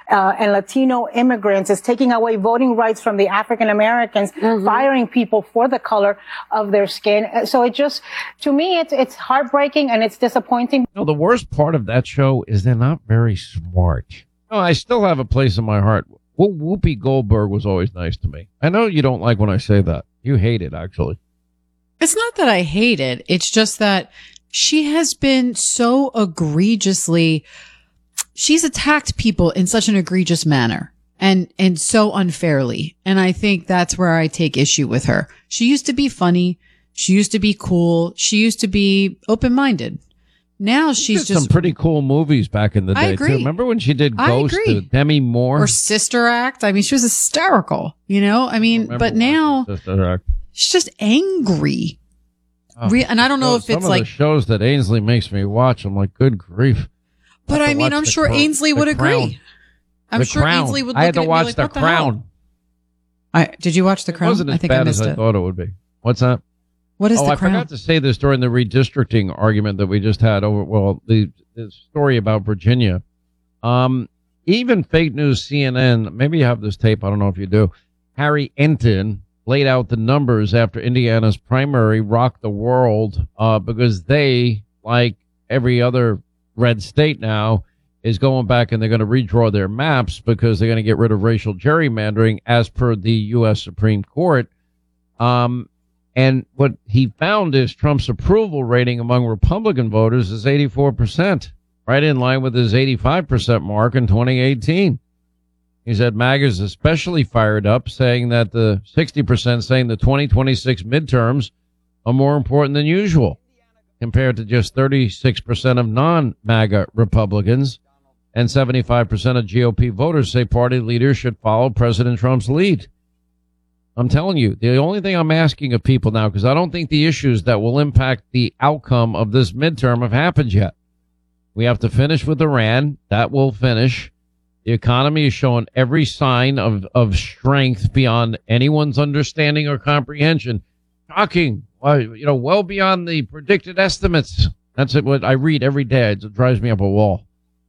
and Latino immigrants, is taking away voting rights from the African Americans, firing people for the color of their skin. So it just, to me, it's heartbreaking and it's disappointing. No, the worst part of that show is they're not very smart. No, I still have a place in my heart. Well, Whoopi Goldberg was always nice to me. I know you don't like when I say that. You hate it, actually. It's not that I hate it. It's just that she has been so egregiously, she's attacked people in such an egregious manner and so unfairly. And I think that's where I take issue with her. She used to be funny. She used to be cool. She used to be open-minded. Now she's just some pretty cool movies back in the day. I agree. Too. Remember when she did Ghost with Demi Moore? Or Sister Act? I mean, she was hysterical, you know? I mean, but now she's just angry. Oh, and I don't know if it's like the shows that Ainsley makes me watch. I'm like, good grief. But I mean, I'm sure Ainsley would agree. I'm sure Ainsley would look at it and be like, what the hell? Did you watch The Crown? It wasn't as bad as I thought it would be. What's that? What is The Crown? I forgot to say this during the redistricting argument that we just had over, the story about Virginia. Even fake news CNN, maybe you have this tape, I don't know if you do. Harry Enton laid out the numbers after Indiana's primary rocked the world because they, like every other red state now, is going back and they're going to redraw their maps because they're going to get rid of racial gerrymandering as per the U.S. Supreme Court. And what he found is Trump's approval rating among Republican voters is 84%, right in line with his 85% mark in 2018. He said MAGA is especially fired up, saying that the 60% saying the 2026 midterms are more important than usual, compared to just 36% of non-MAGA Republicans, and 75% of GOP voters say party leaders should follow President Trump's lead. I'm telling you, the only thing I'm asking of people now, because I don't think the issues that will impact the outcome of this midterm have happened yet. We have to finish with Iran. That will finish. The economy is showing every sign of strength beyond anyone's understanding or comprehension. Shocking. Well beyond the predicted estimates. That's what I read every day. It drives me up a wall.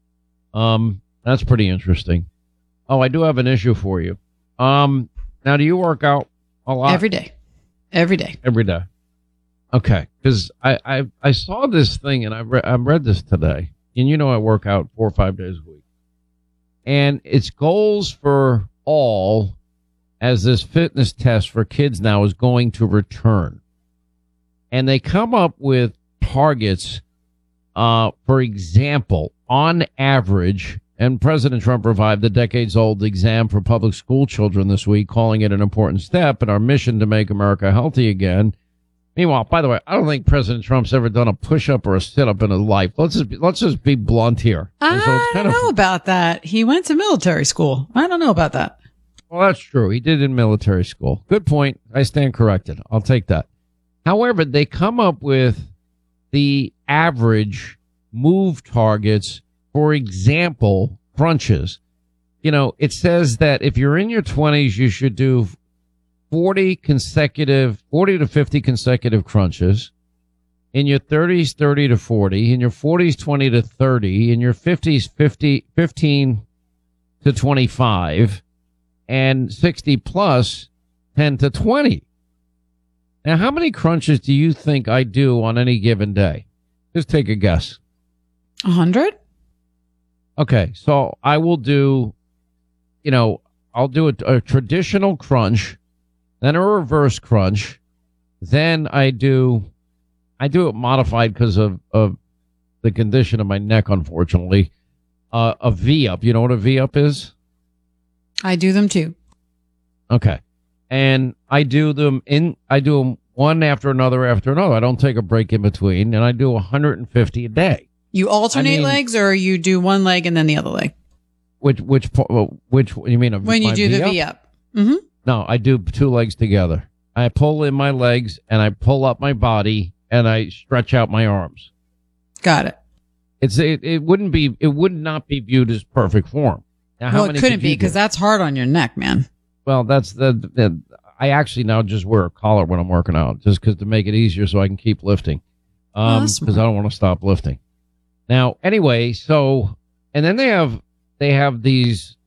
That's pretty interesting. Oh, I do have an issue for you. Now, do you work out a lot? Every day. Every day. Every day. Okay. Because I saw this thing and I read this today. And I work out 4 or 5 days a week. And it's goals for all as this fitness test for kids now is going to return. And they come up with targets, for example, on average. And President Trump revived the decades-old exam for public school children this week, calling it an important step in our mission to make America healthy again. Meanwhile, by the way, I don't think President Trump's ever done a push-up or a sit-up in his life. Let's just be blunt here. I don't know about that. He went to military school. I don't know about that. Well, that's true. He did in military school. Good point. I stand corrected. I'll take that. However, they come up with the average move targets. For example, crunches. It says that if you're in your 20s, you should do 40 to 50 consecutive crunches. In your 30s, 30 to 40. In your 40s, 20 to 30. In your 50s, 15 to 25. And 60 plus, 10 to 20. Now, how many crunches do you think I do on any given day? Just take a guess. 100? Okay, so I will do, I'll do a traditional crunch, then a reverse crunch, then I do it modified because of the condition of my neck, unfortunately. A V-up. You know what a V-up is? I do them too. Okay. And I do them one after another. I don't take a break in between, and I do 150 a day. You alternate legs, or you do one leg and then the other leg? Which you mean? When you do the V-up. Mm-hmm. No, I do 2 legs together. I pull in my legs and I pull up my body and I stretch out my arms. Got it. It would not be viewed as perfect form. Now, it couldn't be because that's hard on your neck, man. Well, that's I actually now just wear a collar when I'm working out, just because to make it easier so I can keep lifting. Because I don't want to stop lifting. Now, anyway, and then they have these